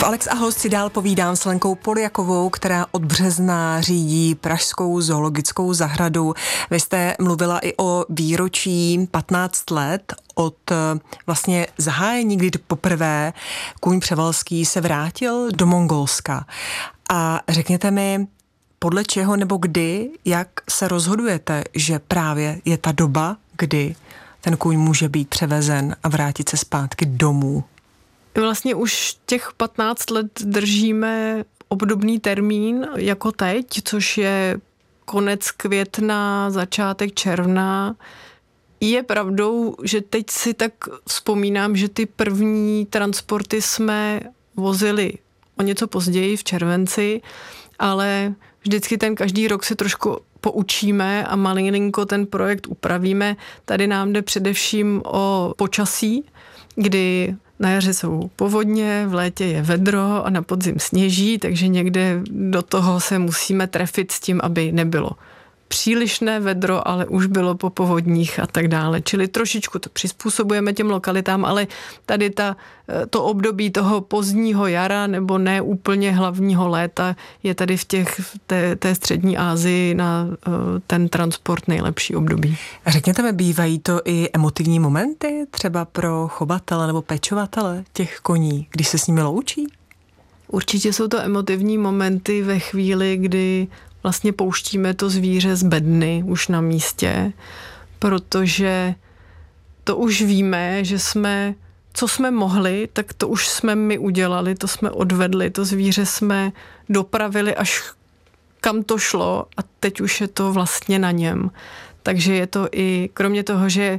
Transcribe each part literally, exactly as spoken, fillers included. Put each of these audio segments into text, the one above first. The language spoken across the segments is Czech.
Alex a host si dál povídám s Lenkou Poljakovou, která od března řídí Pražskou zoologickou zahradu. Vy jste mluvila i o výročí patnáct let od vlastně zahájení, kdy poprvé kůň Převalský se vrátil do Mongolska. A řekněte mi, podle čeho nebo kdy, jak se rozhodujete, že právě je ta doba, kdy ten kůň může být převezen a vrátit se zpátky domů? Vlastně už těch patnáct let držíme obdobný termín jako teď, což je konec května, začátek června. Je pravdou, že teď si tak vzpomínám, že ty první transporty jsme vozili o něco později v červenci, ale vždycky ten každý rok se trošku poučíme a malinko ten projekt upravíme. Tady nám jde především o počasí, kdy na jaře jsou povodně, v létě je vedro a na podzim sněží, takže někde do toho se musíme trefit s tím, aby nebylo přílišné vedro, ale už bylo po povodních a tak dále. Čili trošičku to přizpůsobujeme těm lokalitám, ale tady ta, to období toho pozdního jara nebo ne úplně hlavního léta je tady v těch, v té, té střední Asii na ten transport nejlepší období. Řekněte mi, bývají to i emotivní momenty třeba pro chovatele nebo pečovatele těch koní, když se s nimi loučí? Určitě jsou to emotivní momenty ve chvíli, kdy vlastně pouštíme to zvíře z bedny už na místě, protože to už víme, že jsme, co jsme mohli, tak to už jsme my udělali, to jsme odvedli, to zvíře jsme dopravili až kam to šlo a teď už je to vlastně na něm. Takže je to i, kromě toho, že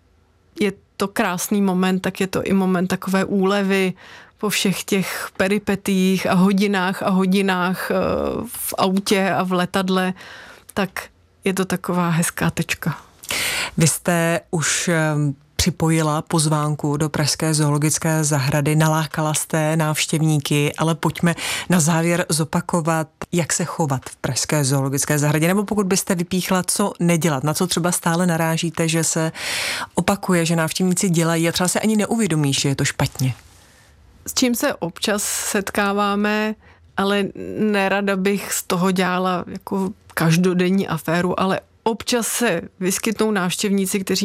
je to krásný moment, tak je to i moment takové úlevy po všech těch peripetích a hodinách a hodinách v autě a v letadle, tak je to taková hezká tečka. Vy jste už připojila pozvánku do Pražské zoologické zahrady, nalákala jste návštěvníky, ale pojďme na závěr zopakovat, jak se chovat v Pražské zoologické zahradě, nebo pokud byste vypíchla, co nedělat, na co třeba stále narážíte, že se opakuje, že návštěvníci dělají a třeba se ani neuvědomí, že je to špatně. S čím se občas setkáváme, ale nerada bych z toho dělala jako každodenní aféru, ale občas se vyskytnou návštěvníci, kteří